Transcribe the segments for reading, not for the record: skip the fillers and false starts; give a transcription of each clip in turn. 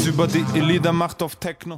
Stress über die Liedermacht auf Techno.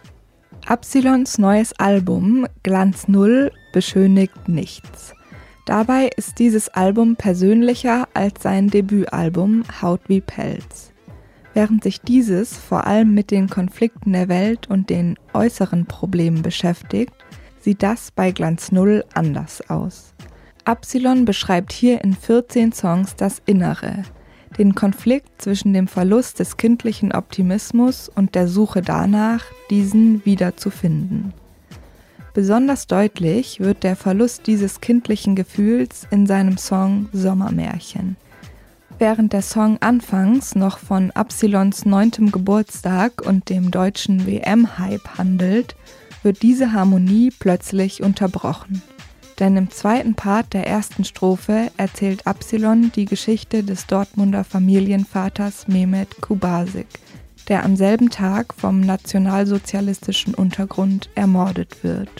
Absilons neues Album Glanz Null beschönigt nichts. Dabei ist dieses Album persönlicher als sein Debütalbum Haut wie Pelz. Während sich dieses vor allem mit den Konflikten der Welt und den äußeren Problemen beschäftigt, sieht das bei Glanz Null anders aus. Absilon beschreibt hier in 14 Songs das Innere, den Konflikt zwischen dem Verlust des kindlichen Optimismus und der Suche danach, diesen wieder zu finden. Besonders deutlich wird der Verlust dieses kindlichen Gefühls in seinem Song Sommermärchen. Während der Song anfangs noch von Absilons 9. Geburtstag und dem deutschen WM-Hype handelt, wird diese Harmonie plötzlich unterbrochen. Denn im zweiten Part der ersten Strophe erzählt Absilon die Geschichte des Dortmunder Familienvaters Mehmet Kubasik, der am selben Tag vom nationalsozialistischen Untergrund ermordet wird.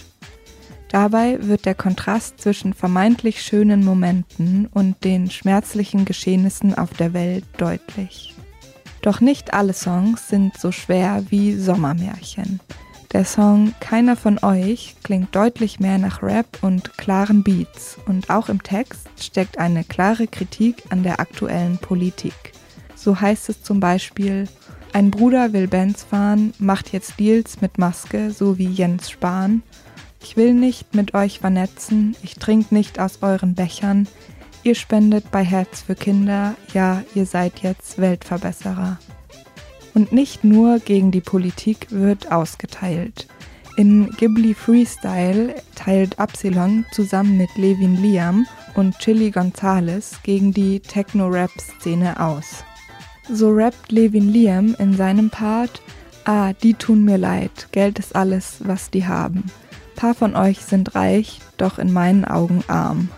Dabei wird der Kontrast zwischen vermeintlich schönen Momenten und den schmerzlichen Geschehnissen auf der Welt deutlich. Doch nicht alle Songs sind so schwer wie Sommermärchen. Der Song Keiner von euch klingt deutlich mehr nach Rap und klaren Beats und auch im Text steckt eine klare Kritik an der aktuellen Politik. So heißt es zum Beispiel: Ein Bruder will Benz fahren, macht jetzt Deals mit Maske, so wie Jens Spahn. Ich will nicht mit euch vernetzen, ich trink nicht aus euren Bechern. Ihr spendet bei Herz für Kinder, ja, ihr seid jetzt Weltverbesserer. Und nicht nur gegen die Politik wird ausgeteilt. In Ghibli Freestyle teilt Absilon zusammen mit Levin Liam und Chili Gonzales gegen die Techno-Rap-Szene aus. So rappt Levin Liam in seinem Part: Ah, die tun mir leid, Geld ist alles, was die haben. Paar von euch sind reich, doch in meinen Augen arm.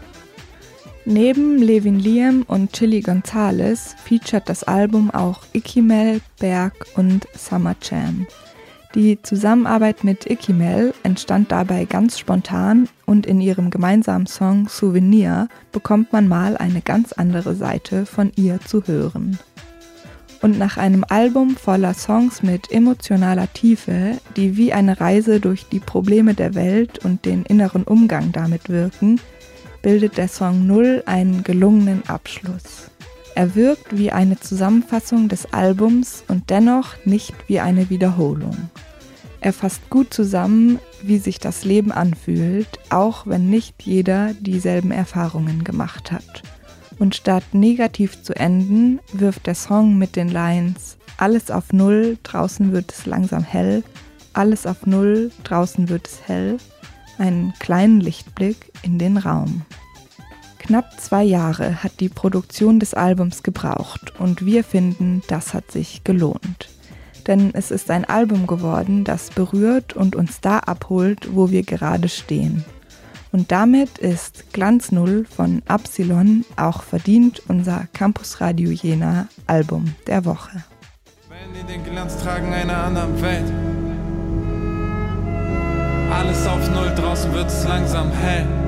Neben Levin Liam und Chili Gonzales featuret das Album auch Ikimel, Berg und Summer Jam. Die Zusammenarbeit mit Ikimel entstand dabei ganz spontan und in ihrem gemeinsamen Song Souvenir bekommt man mal eine ganz andere Seite von ihr zu hören. Und nach einem Album voller Songs mit emotionaler Tiefe, die wie eine Reise durch die Probleme der Welt und den inneren Umgang damit wirken, bildet der Song Null einen gelungenen Abschluss. Er wirkt wie eine Zusammenfassung des Albums und dennoch nicht wie eine Wiederholung. Er fasst gut zusammen, wie sich das Leben anfühlt, auch wenn nicht jeder dieselben Erfahrungen gemacht hat. Und statt negativ zu enden, wirft der Song mit den Lines: Alles auf Null, draußen wird es langsam hell, alles auf Null, draußen wird es hell, einen kleinen Lichtblick in den Raum. Knapp 2 Jahre hat die Produktion des Albums gebraucht und wir finden, das hat sich gelohnt. Denn es ist ein Album geworden, das berührt und uns da abholt, wo wir gerade stehen. Und damit ist Glanz Null von Absilon auch verdient unser Campus Radio Jena Album der Woche. Wenn die den Glanz tragen einer anderen Welt. Alles auf Null, draußen wird es langsam hell.